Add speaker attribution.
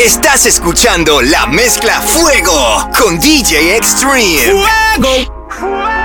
Speaker 1: Estás escuchando la mezcla Fuego con DJ Extreme.
Speaker 2: ¡Fuego!